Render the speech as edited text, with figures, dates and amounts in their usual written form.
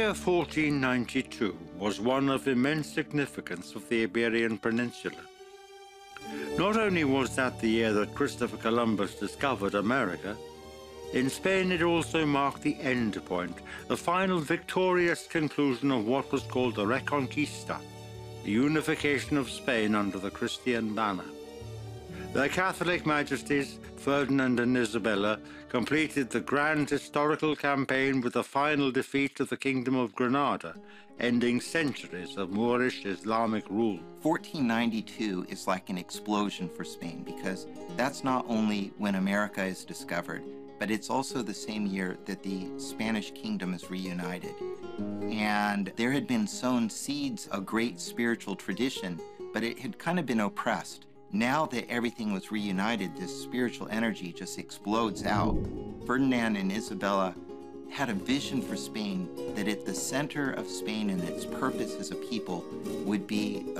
year 1492 was one of immense significance for the Iberian Peninsula. Not only was that the year that Christopher Columbus discovered America, in Spain it also marked the end point, the final victorious conclusion of what was called the Reconquista, the unification of Spain under the Christian banner. Their Catholic Majesties, Ferdinand and Isabella, completed the grand historical campaign with the final defeat of the Kingdom of Granada, ending centuries of Moorish Islamic rule. 1492 is like an explosion for Spain because that's not only when America is discovered, but it's also the same year that the Spanish kingdom is reunited. And there had been sown seeds of great spiritual tradition, but it had kind of been oppressed. Now that everything was reunited, this spiritual energy just explodes out. Ferdinand and Isabella had a vision for Spain that at the center of Spain and its purpose as a people would be